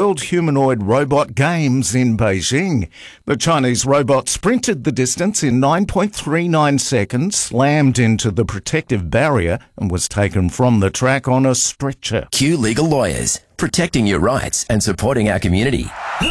World Humanoid Robot Games in Beijing. The Chinese robot sprinted the distance in 9.39 seconds, slammed into the protective barrier and was taken from the track on a stretcher. Q Legal Lawyers, protecting your rights and supporting our community.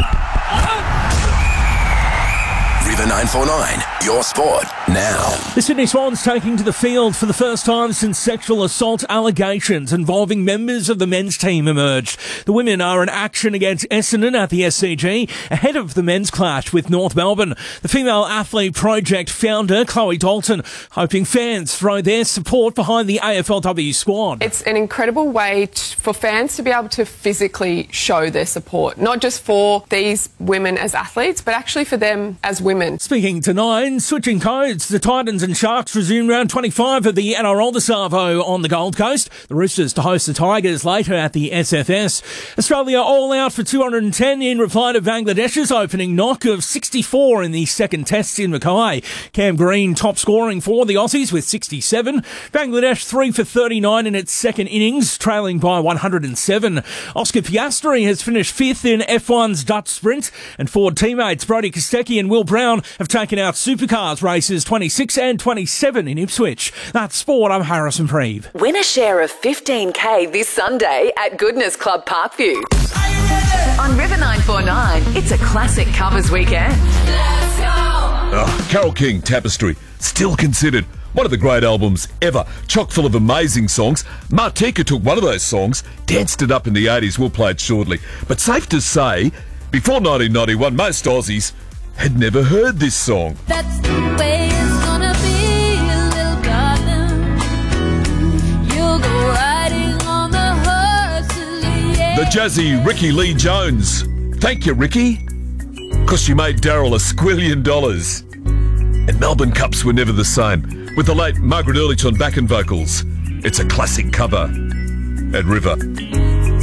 River 949, your sport now. The Sydney Swans taking to the field for the first time since sexual assault allegations involving members of the men's team emerged. The women are in action against Essendon at the SCG ahead of the men's clash with North Melbourne. The Female Athlete Project founder, Chloe Dalton, hoping fans throw their support behind the AFLW squad. It's an incredible way for fans to be able to physically show their support, not just for these women as athletes, but actually for them as women. Speaking to Nine, switching codes, the Titans and Sharks resume round 25 of the NRL the Savo on the Gold Coast. The Roosters to host the Tigers later at the SFS. Australia all out for 210 in reply to Bangladesh's opening knock of 64 in the second test in Mackay. Cam Green top scoring for the Aussies with 67. Bangladesh 3 for 39 in its second innings, trailing by 107. Oscar Piastri has finished fifth in F1's Dutch Sprint, and Ford teammates Brodie Kostecki and Will Brown have taken out Supercars races 26 and 27 in Ipswich. That's sport. I'm Harrison Preeve. Win a share of $15,000 this Sunday at Goodness Club Parkview. On River 949, it's a classic covers weekend. Let's go! Carole King, Tapestry, still considered one of the great albums ever, chock full of amazing songs. Martika took one of those songs, danced it up in the 80s. We'll play it shortly. But safe to say, before 1991, most Aussies had never heard this song. That's the way it's gonna be, little darling. You'll go riding on the horses, yeah. The jazzy Ricky Lee Jones. Thank you, Ricky. 'Cause you made Daryl $1 squillion. And Melbourne Cups were never the same. With the late Margaret Earlich on backing vocals. It's a classic cover at River.